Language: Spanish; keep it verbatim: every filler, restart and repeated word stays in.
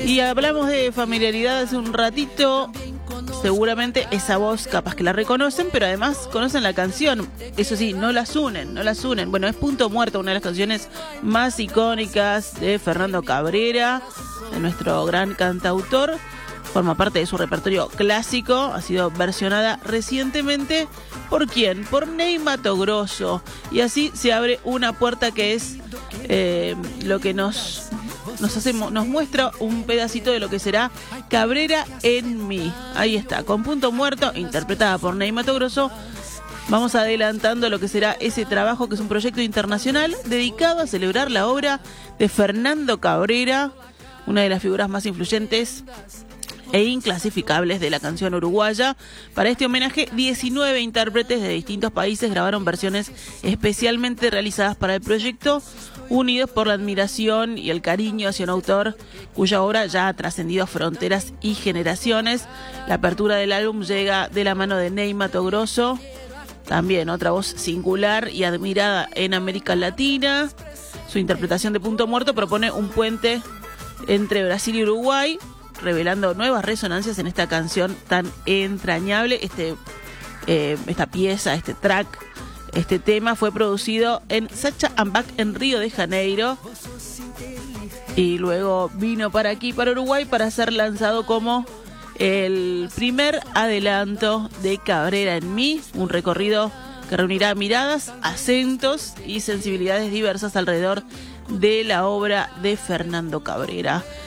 Y hablamos de familiaridad hace un ratito. Seguramente esa voz capaz que la reconocen, pero además conocen la canción. Eso sí, no las unen, no las unen. Bueno, es Punto Muerto, una de las canciones más icónicas de Fernando Cabrera, de nuestro gran cantautor. Forma parte de su repertorio clásico. Ha sido versionada recientemente. ¿Por quién? Por Ney Matogrosso. Y así se abre una puerta que es eh, lo que nos... Nos, hace, nos muestra un pedacito de lo que será Cabrera en mí. Ahí está, con Punto Muerto, interpretada por Ney Matogrosso. Vamos adelantando lo que será ese trabajo, que es un proyecto internacional dedicado a celebrar la obra de Fernando Cabrera, una de las figuras más influyentes e inclasificables de la canción uruguaya. Para este homenaje, diecinueve intérpretes de distintos países grabaron versiones especialmente realizadas para el proyecto, unidos por la admiración y el cariño hacia un autor cuya obra ya ha trascendido fronteras y generaciones. La apertura del álbum llega de la mano de Ney Matogrosso, también otra voz singular y admirada en América Latina. Su interpretación de Punto Muerto propone un puente entre Brasil y Uruguay, revelando nuevas resonancias en esta canción tan entrañable. Este, eh, esta pieza, este track, este tema fue producido en Sacha and Back en Río de Janeiro y luego vino para aquí, para Uruguay, para ser lanzado como el primer adelanto de Cabrera en mí, un recorrido que reunirá miradas, acentos y sensibilidades diversas alrededor de la obra de Fernando Cabrera.